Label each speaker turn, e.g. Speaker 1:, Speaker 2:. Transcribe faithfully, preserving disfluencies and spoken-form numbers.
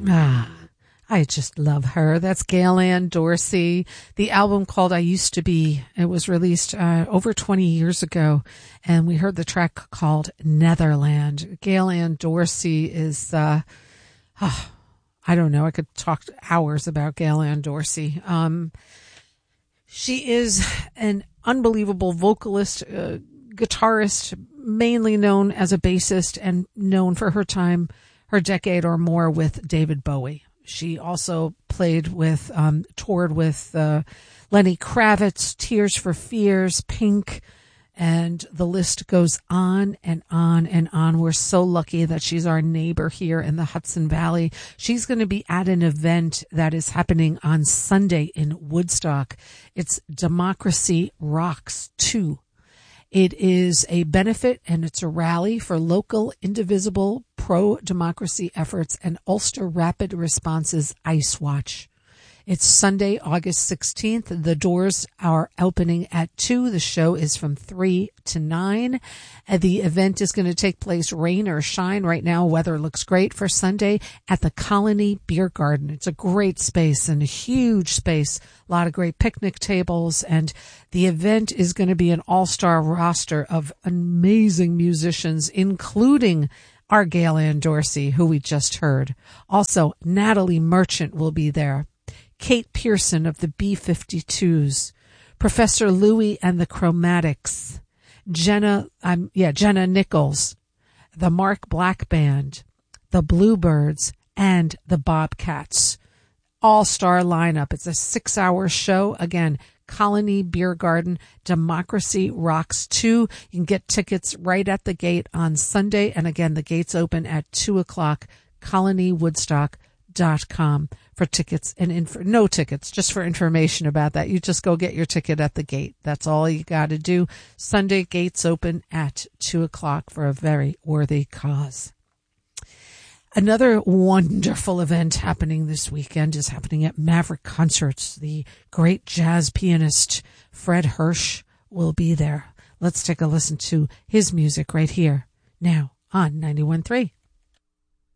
Speaker 1: Ah, I just love her. That's Gail Ann Dorsey. The album called I Used to Be. It was released uh, over twenty years ago, and we heard the track called Netherland. Gail Ann Dorsey is, uh, oh, I don't know, I could talk hours about Gail Ann Dorsey. Um, she is an unbelievable vocalist, uh, guitarist, mainly known as a bassist and known for her time, her decade or more with David Bowie. She also played with, um, toured with uh, Lenny Kravitz, Tears for Fears, Pink, and the list goes on and on and on. We're so lucky that she's our neighbor here in the Hudson Valley. She's going to be at an event that is happening on Sunday in Woodstock. It's Democracy Rocks two. It is a benefit and it's a rally for local, indivisible, pro-democracy efforts and Ulster Rapid Response's Ice Watch. It's Sunday, August sixteenth. The doors are opening at two. The show is from three to nine. Uh, the event is going to take place rain or shine. Right now, weather looks great for Sunday at the Colony Beer Garden. It's a great space and a huge space. A lot of great picnic tables. And the event is going to be an all-star roster of amazing musicians, including our Gail Ann Dorsey, who we just heard. Also, Natalie Merchant will be there. Kate Pearson of the B fifty-twos, Professor Louie and the Chromatics, Jenna, um, yeah, Jenna Nichols, the Mark Black Band, the Bluebirds, and the Bobcats. All-star lineup. It's a six-hour show. Again, Colony Beer Garden, Democracy Rocks two. You can get tickets right at the gate on Sunday. And again, the gates open at two o'clock, colony woodstock dot com for tickets and inf- no tickets, just for information about that. You just go get your ticket at the gate. That's all you got to do. Sunday gates open at two o'clock for a very worthy cause. Another wonderful event happening this weekend is happening at Maverick Concerts. The great jazz pianist Fred Hirsch will be there. Let's take a listen to his music right here now on ninety-one point three.